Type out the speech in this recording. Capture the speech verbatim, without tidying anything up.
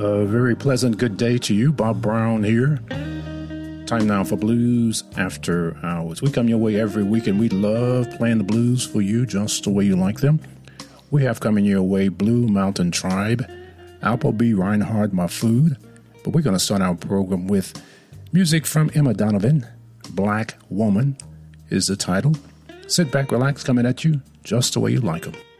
A very pleasant good day to you. Bob Brown here. Time now for Blues After Hours. We come your way every week, and we love playing the blues for you just the way you like them. We have coming your way Blue Mountain Tribe, Appleby Reinhardt, My Food. But we're going to start our program with music from Emma Donovan. Black Woman is the title. Sit back, relax, coming at you just the way you like them.